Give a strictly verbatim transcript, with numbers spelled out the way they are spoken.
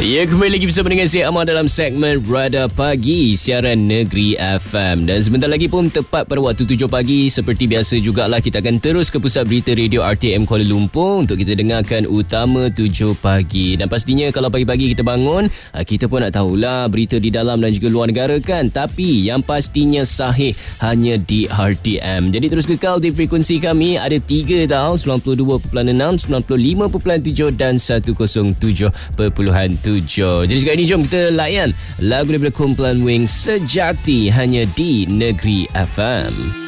Ya, kembali lagi bersama dengan saya Ahmad dalam segmen Radar Pagi siaran Negeri F M. Dan sebentar lagi pun tepat pada waktu tujuh pagi. Seperti biasa jugalah kita akan terus ke pusat berita radio R T M Kuala Lumpur untuk kita dengarkan utama tujuh pagi. Dan pastinya kalau pagi-pagi kita bangun, kita pun nak tahulah berita di dalam dan juga luar negara kan. Tapi yang pastinya sahih hanya di R T M. Jadi terus kekal di frekuensi kami. Ada tiga tau, sembilan puluh dua perpuluhan enam, sembilan puluh lima perpuluhan tujuh dan seratus tujuh perpuluhan tujuh. Jadi sekarang ini jom kita layan lagu daripada kumpulan Wings Sejati hanya di Negeri F M.